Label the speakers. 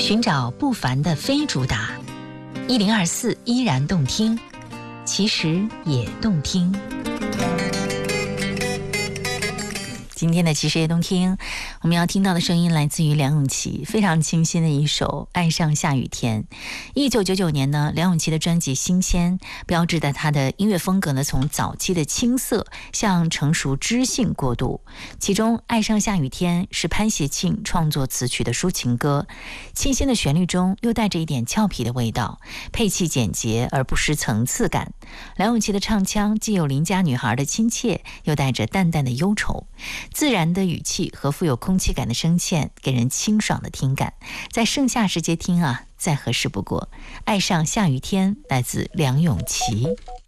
Speaker 1: 寻找不凡的非主打，1024依然动听，其实也动听。今天的其实也动听，我们要听到的声音来自于梁咏琪，非常清新的一首《爱上下雨天》。1999年呢，梁咏琪的专辑《新鲜》标志着她的音乐风格呢，从早期的青涩向成熟知性过渡。其中《爱上下雨天》是潘协庆创作词曲的抒情歌，清新的旋律中又带着一点俏皮的味道，配器简洁而不失层次感。梁咏琪的唱腔既有邻家女孩的亲切，又带着淡淡的忧愁。自然的语气和富有空气感的声线给人清爽的听感，在盛夏时节听啊，再合适不过。爱上下雨天来自梁咏琪。